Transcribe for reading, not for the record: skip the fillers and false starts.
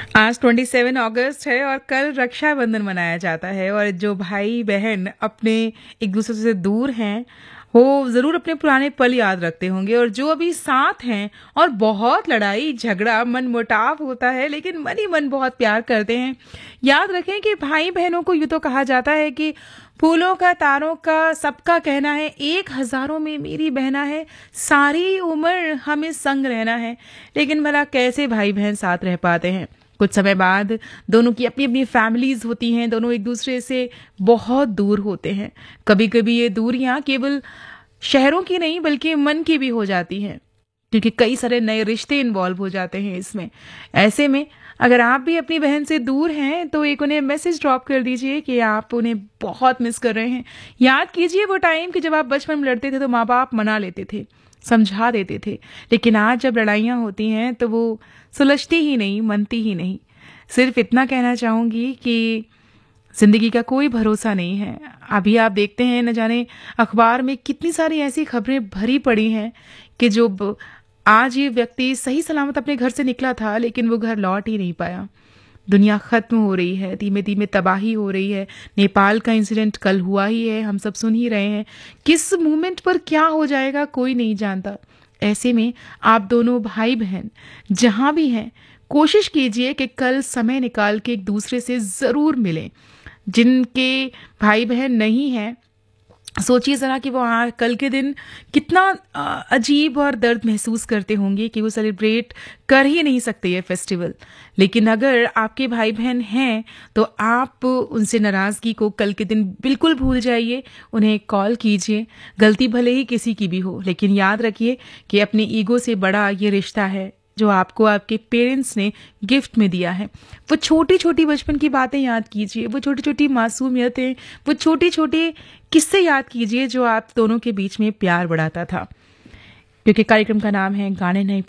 आज 27 अगस्त है और कल रक्षाबंधन मनाया जाता है। और जो भाई बहन अपने एक दूसरे से दूर हैं वो ज़रूर अपने पुराने पल याद रखते होंगे, और जो अभी साथ हैं और बहुत लड़ाई झगड़ा मन मुटाव होता है लेकिन मन ही मन बहुत प्यार करते हैं। याद रखें कि भाई बहनों को यूँ तो कहा जाता है कि फूलों का तारों का सबका कहना है, एक हजारों में मेरी बहना है, सारी उम्र हमें संग रहना है। लेकिन भला कैसे भाई बहन साथ रह पाते हैं? कुछ समय बाद दोनों की अपनी अपनी फैमिलीज होती हैं, दोनों एक दूसरे से बहुत दूर होते हैं। कभी कभी ये दूरियां केवल शहरों की नहीं बल्कि मन की भी हो जाती हैं, क्योंकि कई सारे नए रिश्ते इन्वॉल्व हो जाते हैं इसमें। ऐसे में अगर आप भी अपनी बहन से दूर हैं तो एक उन्हें मैसेज ड्रॉप कर दीजिए कि आप उन्हें बहुत मिस कर रहे हैं। याद कीजिए वो टाइम कि जब आप बचपन में लड़ते थे तो माँ बाप मना लेते थे, समझा देते थे, लेकिन आज जब लड़ाइयाँ होती हैं तो वो सुलझती ही नहीं, मनती ही नहीं। सिर्फ इतना कहना चाहूँगी कि जिंदगी का कोई भरोसा नहीं है। अभी आप देखते हैं, न जाने अखबार में कितनी सारी ऐसी खबरें भरी पड़ी हैं कि आज ये व्यक्ति सही सलामत अपने घर से निकला था लेकिन वो घर लौट ही नहीं पाया। दुनिया खत्म हो रही है, धीमे धीमे तबाही हो रही है। नेपाल का इंसिडेंट कल हुआ ही है, हम सब सुन ही रहे हैं। किस मोमेंट पर क्या हो जाएगा कोई नहीं जानता। ऐसे में आप दोनों भाई बहन जहां भी हैं, कोशिश कीजिए कि कल समय निकाल के एक दूसरे से जरूर मिलें। जिनके भाई बहन नहीं हैं, सोचिए ज़रा कि वो कल के दिन कितना अजीब और दर्द महसूस करते होंगे कि वो सेलिब्रेट कर ही नहीं सकते ये फेस्टिवल। लेकिन अगर आपके भाई बहन हैं तो आप उनसे नाराज़गी को कल के दिन बिल्कुल भूल जाइए, उन्हें कॉल कीजिए। गलती भले ही किसी की भी हो, लेकिन याद रखिए कि अपने ईगो से बड़ा ये रिश्ता है जो आपको आपके पेरेंट्स ने गिफ्ट में दिया है। वो छोटी छोटी बचपन की बातें याद कीजिए, वो छोटी छोटी मासूमियतें, वो छोटी छोटी किस्से याद कीजिए जो आप दोनों के बीच में प्यार बढ़ाता था। क्योंकि कार्यक्रम का नाम है गाने नहीं